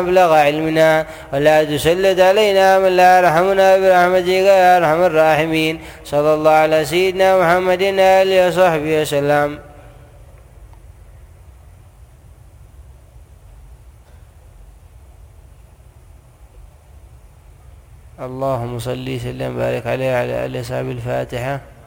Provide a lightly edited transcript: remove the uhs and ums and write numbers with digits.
مبلغ علمنا، ولا تسلط علينا من لا يرحمنا برحمتك يا أرحم الراحمين. صلى الله على سيدنا محمد وآله وصحبه وسلم. اللهم صل وسلم وبارك عليه وعلى آله وصحبه. الفاتحة.